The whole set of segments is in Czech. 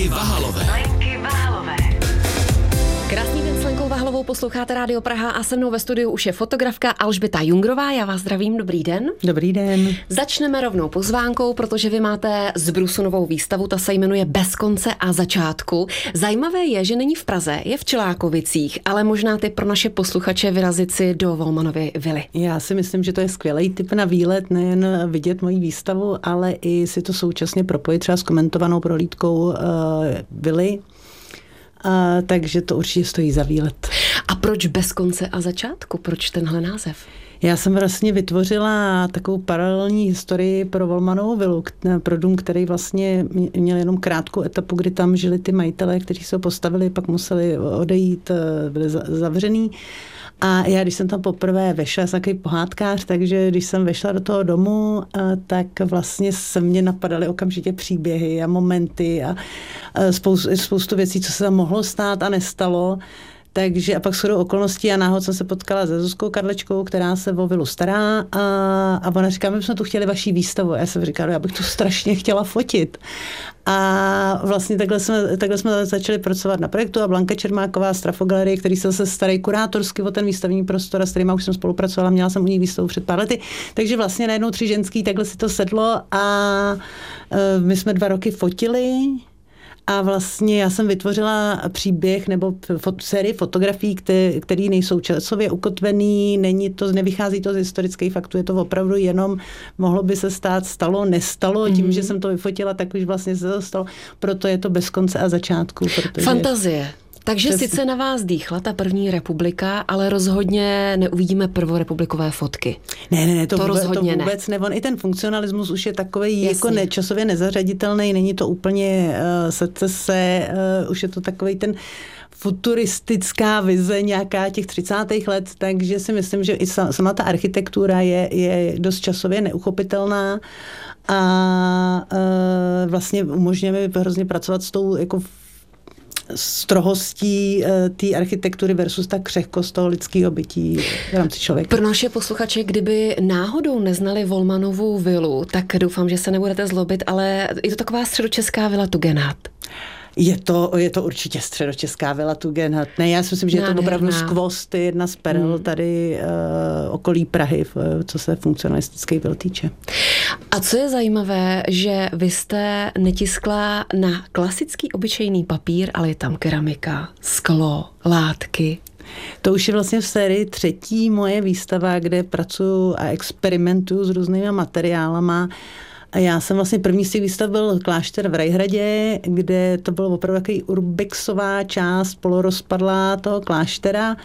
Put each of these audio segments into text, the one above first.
Lenky Vahalové. Krásný den s Lenkou Vahalovou, posloucháte Rádio Praha a se mnou ve studiu už je fotografka Alžběta Jungrová. Já vás zdravím, dobrý den. Dobrý den. Začneme rovnou pozvánkou, protože vy máte zbrusu novou výstavu, ta se jmenuje Bez konce a začátku. Zajímavé je, že není v Praze, je v Čelákovicích, ale možná ty pro naše posluchače vyrazit si do Volmanovy vily. Já si myslím, že to je skvělý tip na výlet, nejen vidět moji výstavu, ale i si to současně propojit třeba s komentovanou prohlídkou vily. Takže to určitě stojí za výlet. A proč Bez konce a začátku? Proč tenhle název? Já jsem vlastně vytvořila takovou paralelní historii pro Volmanovu vilu, pro dům, který vlastně měl jenom krátkou etapu, kdy tam žili ty majitelé, kteří se ho postavili, pak museli odejít, byli zavřený. A já, když jsem tam poprvé vešla, jsem takový pohádkář, takže když jsem vešla do toho domu, tak vlastně se mě napadaly okamžitě příběhy a momenty a spoustu věcí, co se tam mohlo stát a nestalo. Takže a pak shodou okolností a náhod jsem se potkala se Zuzkou Karlečkou, která se o vilu stará a ona říká, my jsme tu chtěli vaši výstavu. A já jsem říkala, já bych tu strašně chtěla fotit. A vlastně takhle jsme začali pracovat na projektu a Blanka Čermáková z Trafogalerie, který se zase starají kurátorsky o ten výstavní prostor a s kterýma už jsem spolupracovala, měla jsem u nich výstavu před pár lety. Takže vlastně najednou 3 ženský, takhle si to sedlo a my jsme 2 roky fotili. A vlastně já jsem vytvořila příběh nebo sérii fotografií, které nejsou časově ukotvený, nevychází to z historických faktů, je to opravdu jenom mohlo by se stát, stalo, nestalo, tím, že jsem to vyfotila, tak už vlastně se to stalo, proto je to Bez konce a začátku. Fantazie. Takže přesně. Sice na vás dýchla ta první republika, ale rozhodně neuvidíme prvorepublikové fotky. Ne, to rozhodně vůbec ne. On i ten funkcionalismus už je takový jako časově nezařaditelný, není to úplně secese, už je to takový ten futuristická vize nějaká těch 30. let, takže si myslím, že i sama ta architektura je dost časově neuchopitelná a vlastně umožňuje mi hrozně pracovat s tou jako strohostí té architektury versus ta křehkost toho lidského bytí v rámci člověka. Pro naše posluchače, kdyby náhodou neznali Volmanovu vilu, tak doufám, že se nebudete zlobit, ale je to taková středočeská vila Tugendhat. Je to určitě středočeská vila Tugendhat. Ne, já si myslím, že je to opravdu skvost, jedna z perel tady okolí Prahy, co se funkcionalistických vil týče. A co je zajímavé, že vy jste netiskla na klasický obyčejný papír, ale je tam keramika, sklo, látky. To už je vlastně v sérii 3. moje výstava, kde pracuji a experimentuju s různými materiálama. A já jsem vlastně první z těch výstav byl klášter v Rajhradě, kde to bylo opravdu takový urbexová část polorozpadlá toho kláštera.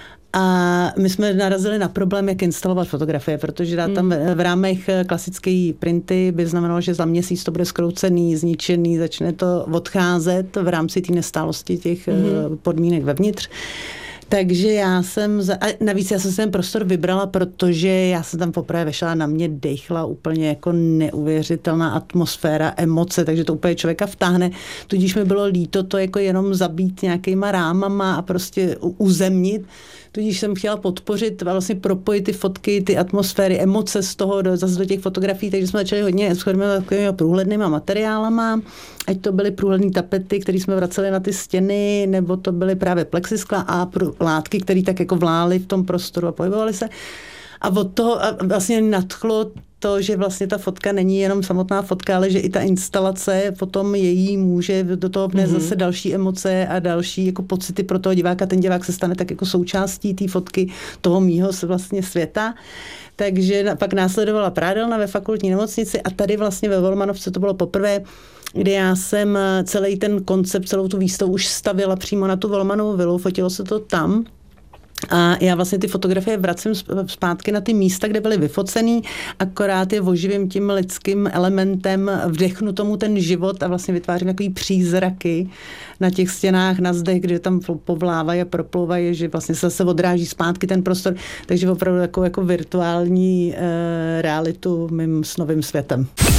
A my jsme narazili na problém, jak instalovat fotografie, protože dát tam v rámech klasické printy by znamenalo, že za měsíc to bude zkroucený, zničený, začne to odcházet v rámci té nestálosti těch podmínek vevnitř. Takže navíc já jsem si ten prostor vybrala, protože já jsem tam poprvé vešla, na mě dechla úplně jako neuvěřitelná atmosféra, emoce, takže to úplně člověka vtáhne. Tudíž mi bylo líto to jako jenom zabít nějakýma rámama a prostě uzemnit. Tudíž jsem chtěla podpořit a vlastně propojit ty fotky, ty atmosféry, emoce z toho zase do těch fotografií, takže jsme začali hodně experimentovat takovými průhlednýma materiálama, ať to byly průhledné tapety, které jsme vraceli na ty stěny, nebo to byly právě plexiskla a látky, které tak jako vlály v tom prostoru a pohybovaly se. A od toho vlastně nadchlo to, že vlastně ta fotka není jenom samotná fotka, ale že i ta instalace potom její může do toho vnést zase další emoce a další jako pocity pro toho diváka. Ten divák se stane tak jako součástí té fotky toho mýho vlastně světa. Takže pak následovala prádelna ve fakultní nemocnici a tady vlastně ve Volmanovce to bylo poprvé, kdy já jsem celý ten koncept, celou tu výstavu už stavila přímo na tu Volmanovu vilu, fotilo se to tam. A já vlastně ty fotografie vracím zpátky na ty místa, kde byly vyfocený, akorát je oživím tím lidským elementem, vdechnu tomu ten život a vlastně vytvářím takový přízraky na těch stěnách, na zdech, kde tam povlávají a proplouvají, že vlastně se zase odráží zpátky ten prostor, takže opravdu jako virtuální realitu mým snovým světem.